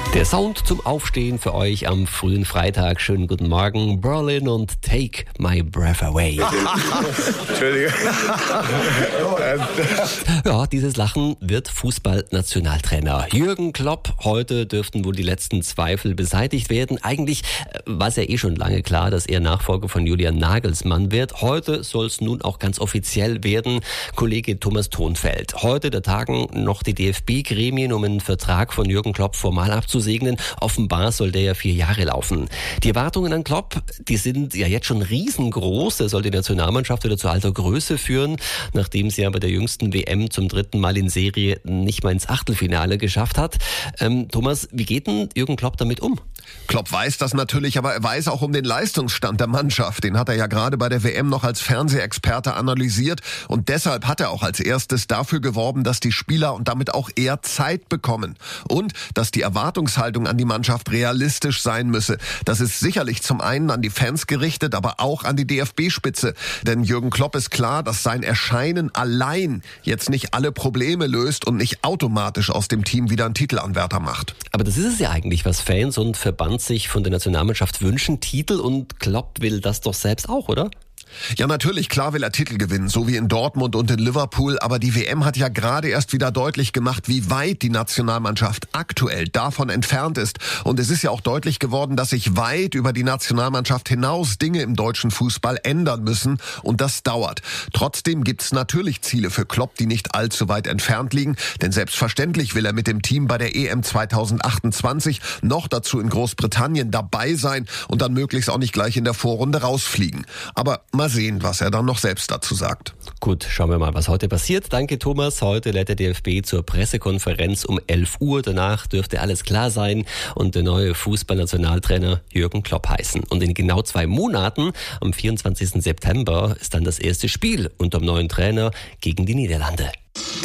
Der Sound zum Aufstehen für euch am frühen Freitag. Schönen guten Morgen. Berlin und Take My Breath Away. Entschuldigung. Ja, dieses Lachen wird Fußballnationaltrainer Jürgen Klopp. Heute dürften wohl die letzten Zweifel beseitigt werden. Eigentlich war es ja schon lange klar, dass er Nachfolger von Julian Nagelsmann wird. Heute soll es nun auch ganz offiziell werden. Kollege Thomas Thonfeld. Heute der tagen noch die DFB-Gremien, um einen Vertrag von Jürgen Klopp formal abzusegnen. Offenbar soll der ja 4 Jahre laufen. Die Erwartungen an Klopp, die sind ja jetzt schon riesengroß. Er soll die Nationalmannschaft wieder zu alter Größe führen, nachdem sie ja bei der jüngsten WM zum 3. Mal in Serie nicht mal ins Achtelfinale geschafft hat. Thomas, wie geht denn Jürgen Klopp damit um? Klopp weiß das natürlich, aber er weiß auch um den Leistungsstand der Mannschaft. Den hat er ja gerade bei der WM noch als Fernsehexperte analysiert. Und deshalb hat er auch als erstes dafür geworben, dass die Spieler und damit auch er Zeit bekommen. Und dass die Erwartungshaltung an die Mannschaft realistisch sein müsse. Das ist sicherlich zum einen an die Fans gerichtet, aber auch an die DFB-Spitze. Denn Jürgen Klopp ist klar, dass sein Erscheinen allein jetzt nicht alle Probleme löst und nicht automatisch aus dem Team wieder einen Titelanwärter macht. Aber das ist es ja eigentlich, was Fans und Verband sich von der Nationalmannschaft wünschen. Titel, und Klopp will das doch selbst auch, oder? Ja, natürlich, klar will er Titel gewinnen, so wie in Dortmund und in Liverpool. Aber die WM hat ja gerade erst wieder deutlich gemacht, wie weit die Nationalmannschaft aktuell davon entfernt ist. Und es ist ja auch deutlich geworden, dass sich weit über die Nationalmannschaft hinaus Dinge im deutschen Fußball ändern müssen. Und das dauert. Trotzdem gibt's natürlich Ziele für Klopp, die nicht allzu weit entfernt liegen. Denn selbstverständlich will er mit dem Team bei der EM 2028 noch dazu in Großbritannien dabei sein und dann möglichst auch nicht gleich in der Vorrunde rausfliegen. Aber mal sehen, was er dann noch selbst dazu sagt. Gut, schauen wir mal, was heute passiert. Danke, Thomas. Heute lädt der DFB zur Pressekonferenz um 11 Uhr. Danach dürfte alles klar sein und der neue Fußballnationaltrainer Jürgen Klopp heißen. Und in genau 2 Monaten, am 24. September, ist dann das erste Spiel unter dem neuen Trainer gegen die Niederlande.